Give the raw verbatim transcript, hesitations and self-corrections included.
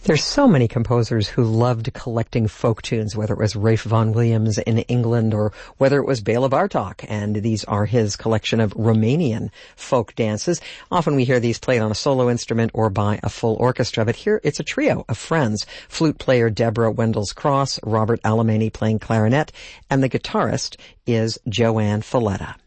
There's so many composers who loved collecting folk tunes, whether it was Ralph Vaughan Williams in England or whether it was Bela Bartok, and these are his collection of Romanian folk dances. Often we hear these played on a solo instrument or by a full orchestra, but here it's a trio of friends. Flute player Deborah Wendels-Cross, Robert Alemany playing clarinet, and the guitarist is Joanne Falletta.